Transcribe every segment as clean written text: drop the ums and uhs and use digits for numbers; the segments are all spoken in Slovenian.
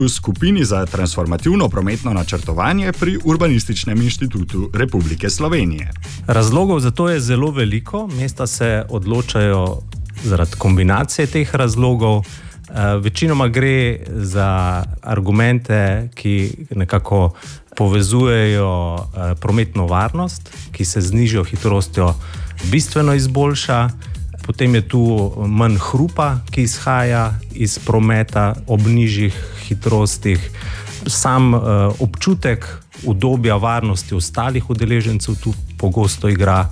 v skupini za transformativno prometno načrtovanje pri Urbanističnem inštitutu Republike Slovenije. Razlogov za to je zelo veliko. Mesta se odločajo zaradi kombinacije teh razlogov. Večinoma gre za argumente, ki nekako povezujejo prometno varnost, ki se z nižjo hitrostjo bistveno izboljša. Potem je tu manj hrupa, ki izhaja iz prometa ob nižjih hitrostih. Sam občutek udobja varnosti ostalih udeležencev tu pogosto igra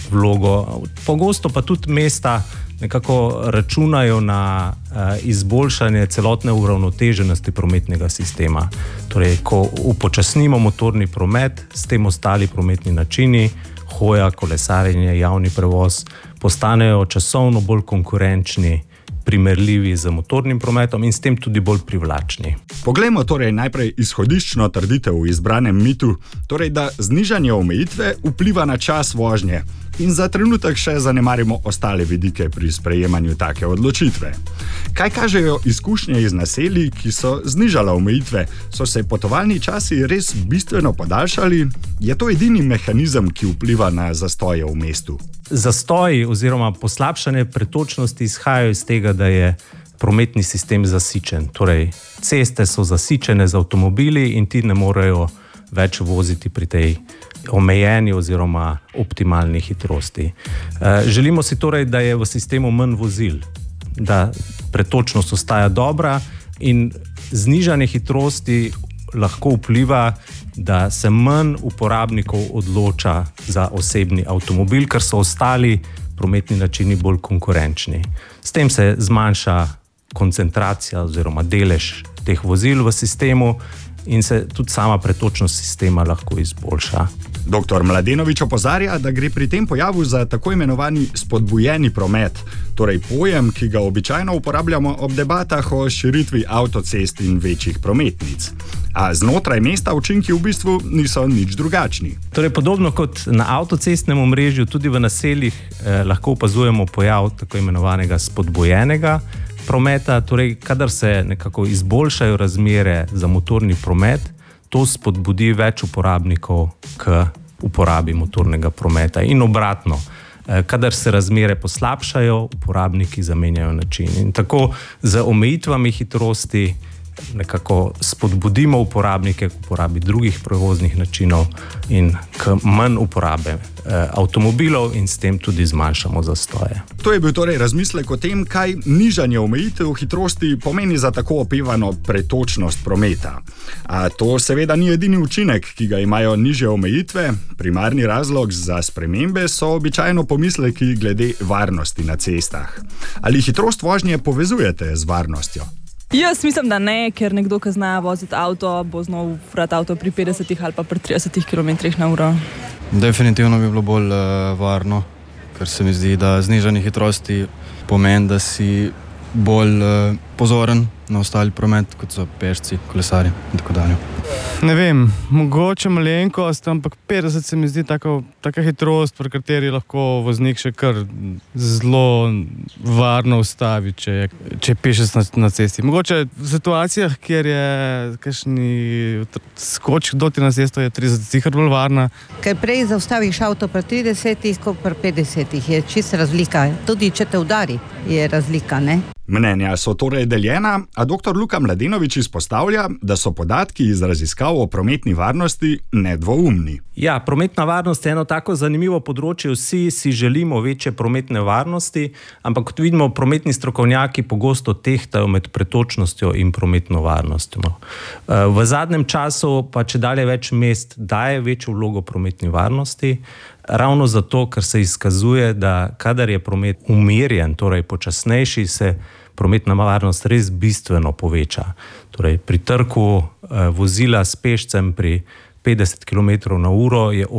vlogo. Pogosto pa tudi mesta nekako računajo na izboljšanje celotne uravnoteženosti prometnega sistema. Torej, ko upočasnimo motorni promet, s tem ostali prometni načini, hoja, kolesarjenje, javni prevoz, postanejo časovno bolj konkurenčni, primerljivi z motornim prometom in s tem tudi bolj privlačni. Poglejmo torej najprej izhodiščno trditev v izbranem mitu, torej da znižanje omejitve vpliva na čas vožnje in za trenutek še zanemarimo ostale vidike pri sprejemanju take odločitve. Kaj kažejo izkušnje iz naselij, ki so znižala omejitve? So se potovalni časi res bistveno podaljšali? Je to edini mehanizem, ki vpliva na zastoje v mestu? Zastoji oziroma poslabšanje pretočnosti izhajajo iz tega, da je prometni sistem zasičen. Torej, ceste so zasičene z avtomobili in ti ne morejo več voziti pri tej omejeni oziroma optimalni hitrosti. Želimo si torej, da je v sistemu manj vozil, da pretočnost ostaja dobra in znižanje hitrosti lahko vpliva, da se manj uporabnikov odloča za osebni avtomobil, ker so ostali prometni načini bolj konkurenčni. S tem se zmanjša koncentracija oziroma delež teh vozil v sistemu in se tudi sama pretočnost sistema lahko izboljša. Dr. Mladenovič opozarja, da gre pri tem pojavu za tako imenovani spodbujeni promet, torej pojem, ki ga običajno uporabljamo ob debatah o širitvi avtocest in večjih prometnic. A znotraj mesta učinki v bistvu niso nič drugačni. Torej, podobno kot na avtocestnem omrežju, tudi v naseljih lahko opazujemo pojav tako imenovanega spodbujenega prometa, torej kadar se nekako izboljšajo razmere za motorni promet, to spodbudi več uporabnikov k uporabi motornega prometa in obratno. Kadar se razmere poslabšajo, uporabniki zamenjajo način. In tako z omejitvami hitrosti nekako spodbudimo uporabnike k uporabi drugih prevoznih načinov in k manj uporabe avtomobilov in s tem tudi zmanjšamo zastoje. To je bil torej razmislek o tem, kaj nižanje omejitev hitrosti pomeni za tako opevano pretočnost prometa. A to seveda ni edini učinek, ki ga imajo nižje omejitve. Primarni razlog za spremembe so običajno pomisleki glede varnosti na cestah. Ali hitrost vožnje povezujete z varnostjo? Jaz mislim, da ne, ker nekdo, ki zna voziti avto, bo znal furati avto pri 50 ali pa pri 30 km/h. Definitivno bi bilo bolj varno, ker se mi zdi, da znižanje hitrosti pomeni, da si bolj pozoren na ostali promet, kot so pešci, kolesarji in tako dalje. Ne vem, mogoče malenkost, ampak 50 se mi zdi taka hitrost, pri kateri lahko voznik še kar zelo varno ustavi, če pešec na cesti. Mogoče v situacijah, kjer je kakšni skoček doti na cesto, je 30 sicer bolj varna. Ker prej zaustaviš avto pri 30, kot pri 50, je čisto razlika. Tudi če te udari, je razlika, ne? Mnenja so torej deljena, a dr. Luka Mladenovič izpostavlja, da so podatki iz raziskav o prometni varnosti nedvoumni. Ja, prometna varnost je eno tako zanimivo področje. Vsi si želimo večje prometne varnosti, ampak kot vidimo, prometni strokovnjaki pogosto tehtajo med pretočnostjo in prometno varnostjo. V zadnjem času pa čedalje več mest daje večjo vlogo prometni varnosti, ravno zato, ker se izkazuje, da kadar je promet umirjen, torej počasnejši, se prometna varnost res bistveno poveča. Torej, pri trku vozila s pešcem pri 50 km/h je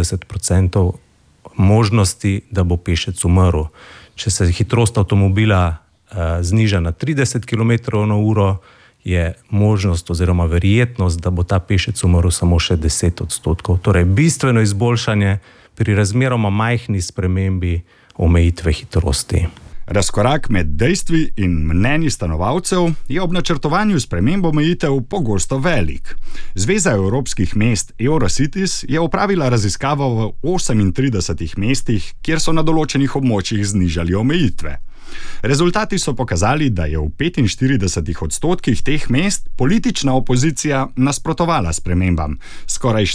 80% možnosti, da bo pešec umrl. Če se hitrost avtomobila zniža na 30 km/h, je možnost oziroma verjetnost, da bo ta pešec umrl samo še 10%. Torej, bistveno izboljšanje pri razmeroma majhni spremembi omejitve hitrosti. Razkorak med dejstvi in mnenji stanovalcev je ob načrtovanju sprememb omejitev pogosto velik. Zveza evropskih mest Eurocities je opravila raziskavo v 38 mestih, kjer so na določenih območjih znižali omejitve. Rezultati so pokazali, da je v 45% teh mest politična opozicija nasprotovala spremembam. Skoraj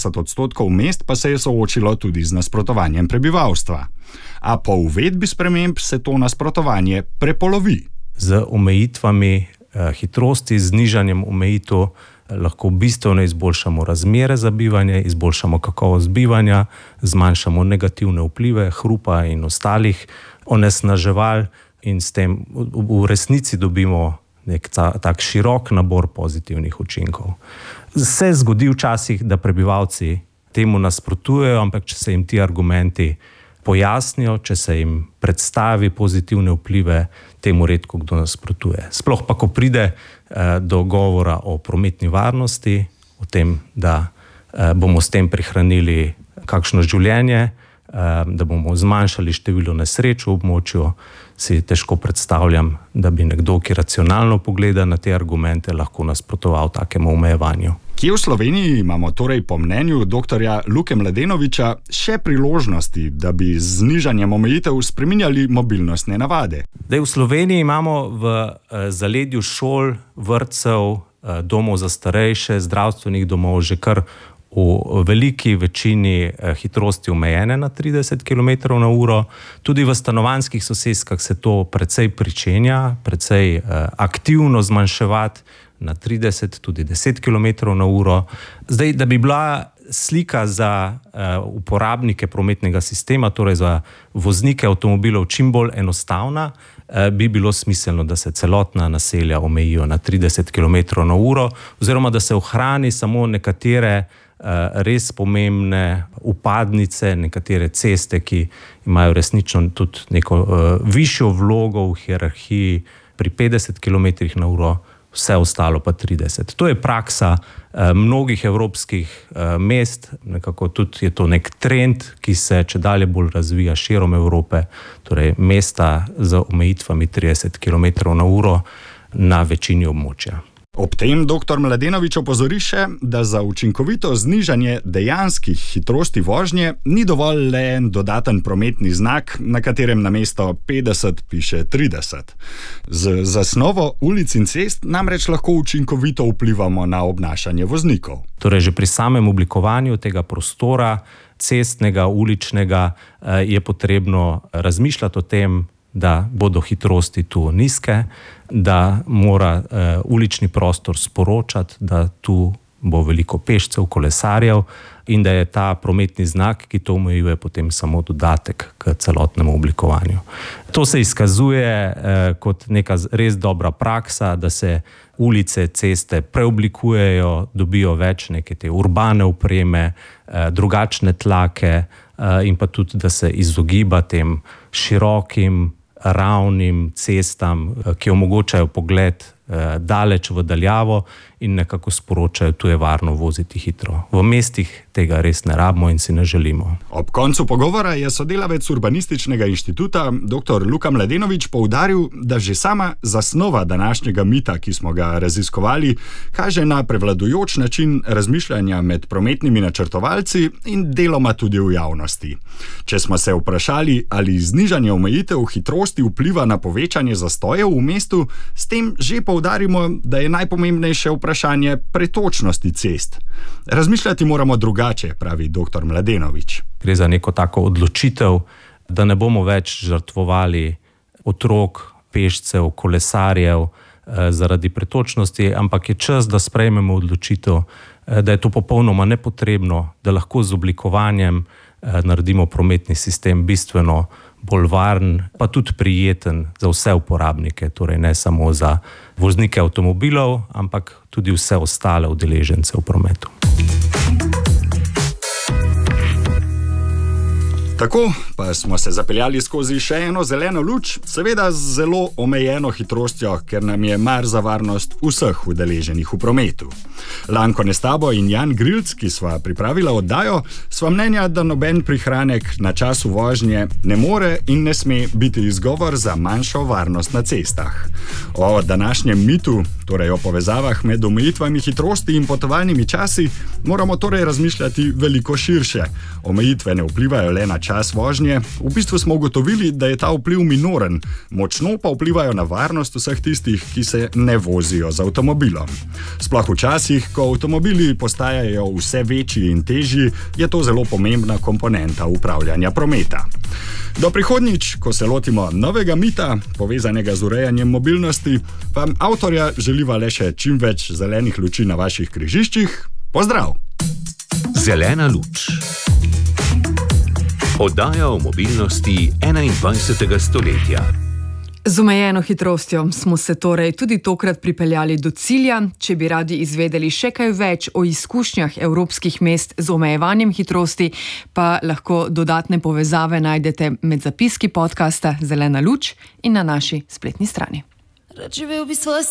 40% mest pa se je soočilo tudi z nasprotovanjem prebivalstva. A po uvedbi sprememb se to nasprotovanje prepolovi. Z omejitvami hitrosti, z znižanjem omejitev lahko bistveno izboljšamo razmere za bivanje, izboljšamo kakovost bivanja, zmanjšamo negativne vplive hrupa in ostalih onesnaževal in s tem v resnici dobimo nek tak širok nabor pozitivnih učinkov. Se zgodi včasih, da prebivalci temu nasprotujejo, ampak če se jim ti argumenti pojasnijo, če se jim predstavi pozitivne vplive, temu redko kdo nasprotuje. Sploh pa, ko pride do govora o prometni varnosti, o tem, da bomo s tem prihranili kakšno življenje, da bomo zmanjšali število nesreč v območju, si težko predstavljam, da bi nekdo, ki racionalno pogleda na te argumente, lahko nasprotoval takemu omejevanju. Kje v Sloveniji imamo torej po mnenju dr. Luke Mladenoviča še priložnosti, da bi z znižanjem omejitev spreminjali mobilnostne navade? V Sloveniji imamo v zaledju šol, vrtcev, domov za starejše, zdravstvenih domov že kar v veliki večini hitrosti omejene na 30 km/h. Tudi v stanovanjskih soseskah se to precej pričenja, precej aktivno zmanjševati na 30, tudi 10 km/h. Zdaj, da bi bila slika za uporabnike prometnega sistema, torej za voznike avtomobilov čim bolj enostavna, bi bilo smiselno, da se celotna naselja omejijo na 30 km/h oziroma da se ohrani samo nekatere res pomembne vpadnice, nekatere ceste, ki imajo resnično tudi neko višjo vlogo v hierarhiji pri 50 km/h, vse ostalo pa 30. To je praksa mnogih evropskih mest, nekako tudi je to nek trend, ki se čedalje bolj razvija širom Evrope, torej mesta z omejitvami 30 km/h na večini območja. Ob tem dr. Mladenovič opozori še, da za učinkovito znižanje dejanskih hitrosti vožnje ni dovolj le en dodaten prometni znak, na katerem namesto 50 piše 30. Z zasnovo ulic in cest namreč lahko učinkovito vplivamo na obnašanje voznikov. Torej že pri samem oblikovanju tega prostora, cestnega, uličnega, je potrebno razmišljati o tem, da bodo hitrosti tu nizke, da mora ulični prostor sporočati, da tu bo veliko pešcev, kolesarjev in da je ta prometni znak, ki to omejuje, potem samo dodatek k celotnemu oblikovanju. To se izkazuje kot neka res dobra praksa, da se ulice, ceste preoblikujejo, dobijo več neke te urbane opreme, drugačne tlake in pa tudi, da se izogiba tem širokim, ravnim cestam, ki omogočajo pogled daleč v daljavo in nekako sporočajo, tu je varno voziti hitro. V mestih tega res ne rabimo in si ne želimo. Ob koncu pogovora je sodelavec Urbanističnega inštituta dr. Luka Mladenovič poudaril, da že sama zasnova današnjega mita, ki smo ga raziskovali, kaže na prevladujoč način razmišljanja med prometnimi načrtovalci in deloma tudi v javnosti. Če smo se vprašali, ali znižanje omejitev hitrosti vpliva na povečanje zastojev v mestu, s tem že poudarimo, da je najpomembnejše vprašanje pretočnosti cest. Razmišljati moramo drugače, pravi dr. Mladenovič. Gre za neko tako odločitev, da ne bomo več žrtvovali otrok, pešcev, kolesarjev zaradi pretočnosti, ampak je čas, da sprejmemo odločitev, da je to popolnoma nepotrebno, da lahko z oblikovanjem naredimo prometni sistem bistveno bolj varen, pa tudi prijeten za vse uporabnike, torej ne samo za voznike avtomobilov, ampak tudi vse ostale udeležence v prometu. Tako pa smo se zapeljali skozi še eno zeleno luč, seveda z zelo omejeno hitrostjo, ker nam je mar za varnost vseh udeleženih v prometu. Lanko Nestabo in Jan Grilc, ki sva pripravila oddajo, sva mnenja, da noben prihranek na času vožnje ne more in ne sme biti izgovor za manjšo varnost na cestah. O današnjem mitu, torej o povezavah med omejitvami hitrosti in potovalnimi časi, moramo torej razmišljati veliko širše. Omejitve ne vplivajo le na čas vožnje, v bistvu smo ugotovili, da je ta vpliv minoren, močno pa vplivajo na varnost vseh tistih, ki se ne vozijo z avtomobilom. Sploh včasih, ko avtomobili postajajo vse večji in težji, je to zelo pomembna komponenta upravljanja prometa. Do prihodnjič, ko se lotimo novega mita, povezanega z urejanjem mobilnosti, vam avtorja želiva le še čim več zelenih luči na vaših križiščih. Pozdrav! Zelena luč. Oddaja o mobilnosti 21. stoletja. Z omejeno hitrostjo smo se torej tudi tokrat pripeljali do cilja. Če bi radi izvedeli še kaj več o izkušnjah evropskih mest z omejevanjem hitrosti, pa lahko dodatne povezave najdete med zapiski podcasta Zelena luč in na naši spletni strani.